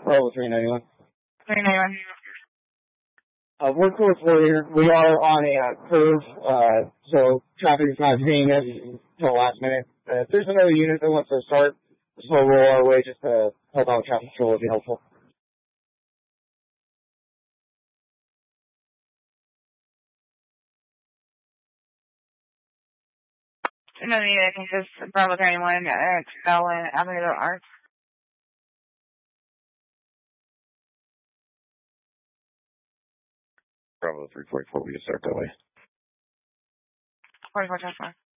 Bravo 391. 391. We're close for here. We are on a curve, so traffic is not seeing us until last minute. If there's another unit that wants to start, slow roll our way just to help out traffic control would be helpful. Another unit, I think this is Bravo 31, Bellin Avenue Arts. Bravo 344, we can start that way. 44,